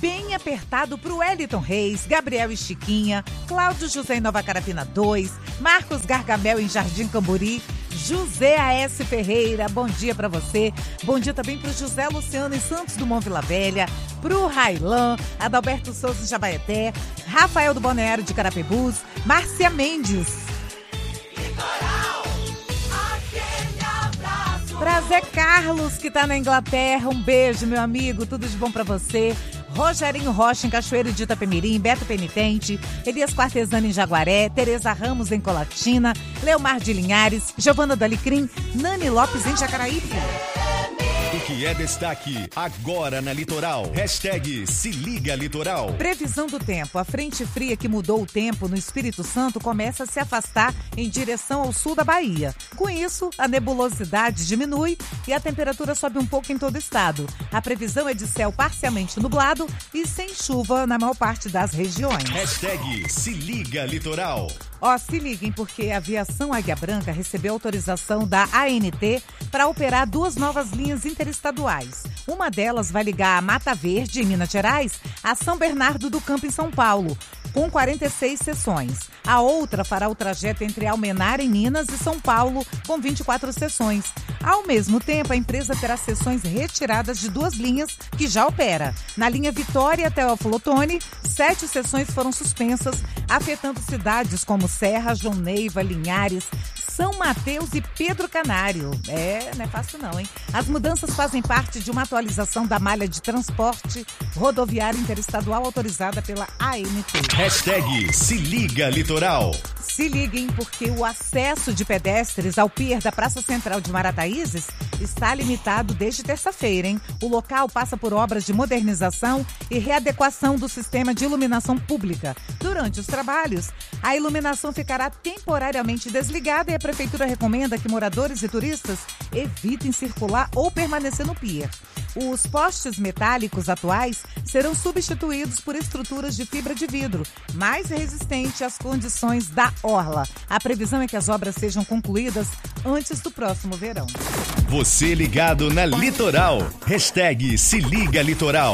bem apertado para o Wellington Reis, Gabriel e Chiquinha, Cláudio José em Nova Carapina 2, Marcos Gargamel em Jardim Camburi, José A.S. Ferreira, bom dia para você. Bom dia também para o José Luciano em Santos Dumont Vila Velha, para o Railan, Adalberto Souza em Jabaeté, Rafael do Balneário de Carapebus, Márcia Mendes. Pra Zé Carlos, que tá na Inglaterra, um beijo, meu amigo, tudo de bom pra você. Rogerinho Rocha em Cachoeiro de Itapemirim, Beto Penitente, Elias Quartesano em Jaguaré, Tereza Ramos em Colatina, Leomar de Linhares, Giovana do Alecrim, Nani Lopes em Jacaraípe. O que é destaque agora na Litoral. Hashtag Se Liga Litoral. Previsão do tempo. A frente fria que mudou o tempo no Espírito Santo começa a se afastar em direção ao sul da Bahia. Com isso, a nebulosidade diminui e a temperatura sobe um pouco em todo o estado. A previsão é de céu parcialmente nublado e sem chuva na maior parte das regiões. Hashtag Se Liga Litoral. Se liguem, porque a Aviação Águia Branca recebeu autorização da ANT para operar 2 novas linhas interestaduais. Uma delas vai ligar a Mata Verde, em Minas Gerais, a São Bernardo do Campo, em São Paulo, com 46 seções. A outra fará o trajeto entre Almenara, em Minas, e São Paulo, com 24 seções. Ao mesmo tempo, a empresa terá seções retiradas de 2 linhas que já opera. Na linha Vitória até Teófilo Otoni, 7 seções foram suspensas, afetando cidades como Serra, João Neiva, Linhares, São Mateus e Pedro Canário. Não é fácil não, hein? As mudanças fazem parte de uma atualização da malha de transporte rodoviária interestadual autorizada pela ANT. Hashtag Se Liga Litoral. Se liguem, porque o acesso de pedestres ao pier da Praça Central de Marataízes está limitado desde terça-feira, hein? O local passa por obras de modernização e readequação do sistema de iluminação pública. Durante os trabalhos, a iluminação ficará temporariamente desligada e a Prefeitura recomenda que moradores e turistas evitem circular ou permanecer no pier. Os postes metálicos atuais serão substituídos por estruturas de fibra de vidro, mais resistente às condições da orla. A previsão é que as obras sejam concluídas antes do próximo verão. Você ligado na Litoral. Hashtag Se Liga Litoral.